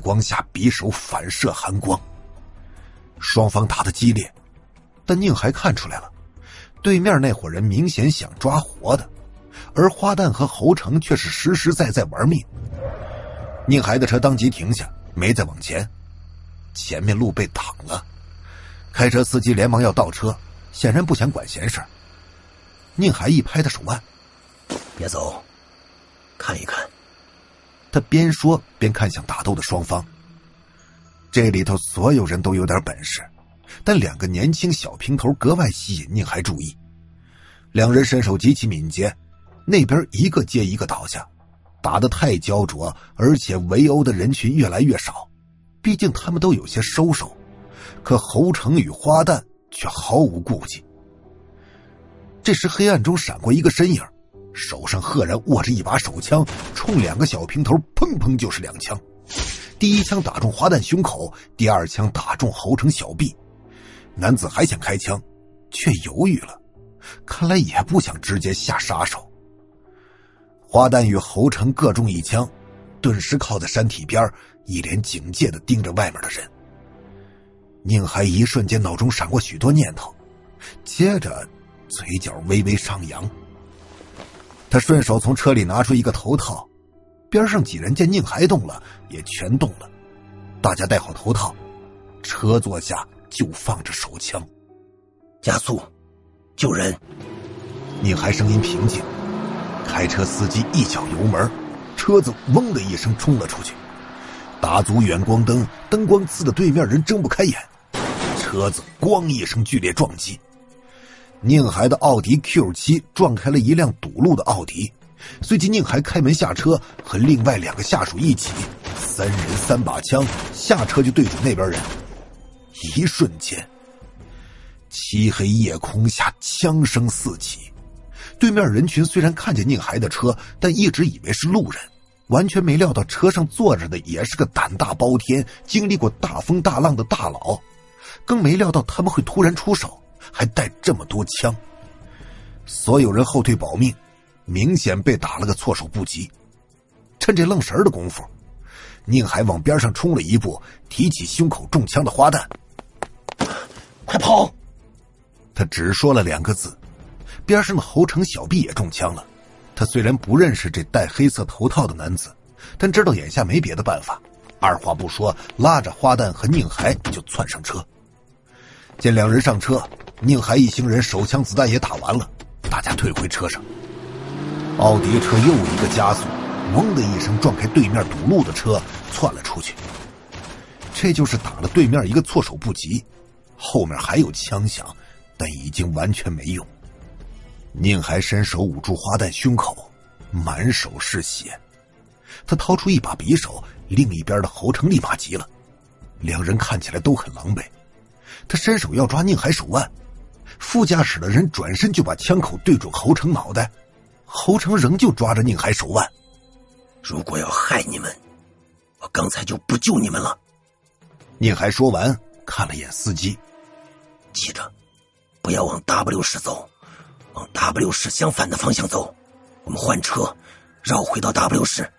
光下匕首反射寒光。双方打得激烈，但宁海看出来了，对面那伙人明显想抓活的，而花旦和侯成却是实实在在玩命。宁海的车当即停下，没再往前，前面路被挡了。开车司机连忙要倒车，显然不想管闲事。宁海一拍他手腕：“ 别走，看一看。” 他边说边看向打斗的双方。这里头所有人都有点本事，但两个年轻小平头格外吸引宁海注意。两人身手极其敏捷，那边一个接一个倒下，打得太焦灼，而且围殴的人群越来越少。毕竟他们都有些收手，可侯成与花旦却毫无顾忌。这时黑暗中闪过一个身影，手上赫然握着一把手枪，冲两个小平头砰砰就是2枪。第一枪打中花旦胸口，第二枪打中侯成小臂。男子还想开枪，却犹豫了，看来也不想直接下杀手。花旦与侯成各中1枪，顿时靠在山体边，一脸警戒地盯着外面的人。宁海一瞬间脑中闪过许多念头，接着嘴角微微上扬。他顺手从车里拿出一个头套，边上几人见宁海动了，也全动了。大家戴好头套，车座下就放着手枪。 加速，救人！ 宁海声音平静，开车司机一脚油门，车子嗡的一声冲了出去。打足远光灯，灯光刺得对面人睁不开眼，车子咣一声剧烈撞击。宁海的奥迪 Q7 撞开了一辆堵路的奥迪，随即宁海开门下车，和另外2个下属一起，3人3把枪，下车就对准那边人。一瞬间，漆黑夜空下枪声四起。对面人群虽然看见宁海的车，但一直以为是路人，完全没料到车上坐着的也是个胆大包天、经历过大风大浪的大佬，更没料到他们会突然出手，还带这么多枪。所有人后退保命，明显被打了个措手不及。趁这愣神的功夫，宁海往边上冲了一步，提起胸口中枪的花旦：“ 快跑！” 他只说了2个字。边上的侯成小臂也中枪了。他虽然不认识这戴黑色头套的男子，但知道眼下没别的办法，二话不说，拉着花旦和宁海就窜上车。见2人上车，宁海一行人手枪子弹也打完了，大家退回车上。奥迪车又一个加速，嗡的一声撞开对面堵路的车，窜了出去。这就是打了对面一个措手不及，后面还有枪响，但已经完全没用。宁海伸手捂住花旦胸口，满手是血。他掏出一把匕首，另一边的侯成立马急了。2人看起来都很狼狈。他伸手要抓宁海手腕，副驾驶的人转身就把枪口对准侯成脑袋。侯成仍旧抓着宁海手腕：“ 如果要害你们，我刚才就不救你们了。” 宁海说完，看了眼司机：“ 记着，不要往 W 市走，往 W 市相反的方向走，我们换车，绕回到 W 市。”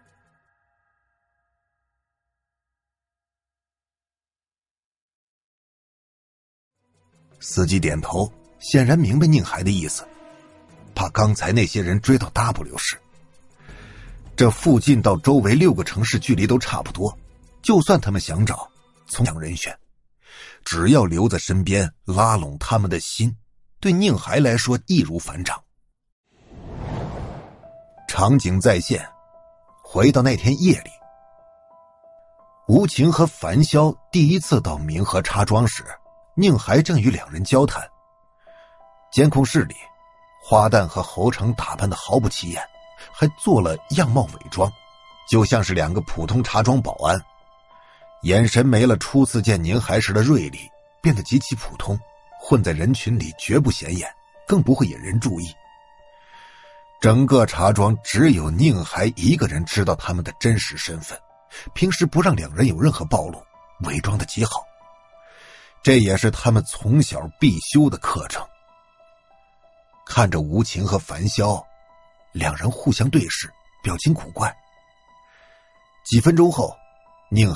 司机点头，显然明白宁海的意思，怕刚才那些人追到 W 市。这附近到周围6个城市距离都差不多，就算他们想找，从良人选，只要留在身边，拉拢他们的心，对宁海来说易如反掌。场景再现，回到那天夜里，吴情和樊潇第一次到明和茶庄时，宁海正与2人交谈。监控室里，花旦和侯成打扮得毫不起眼，还做了样貌伪装，就像是2个普通茶庄保安，眼神没了初次见宁海时的锐利，变得极其普通，混在人群里绝不显眼，更不会引人注意。整个茶庄只有宁海一个人知道他们的真实身份，平时不让2人有任何暴露，伪装得极好。这也是他们从小必修的课程。看着吴情和樊潇，2人互相对视，表情古怪。几分钟后，宁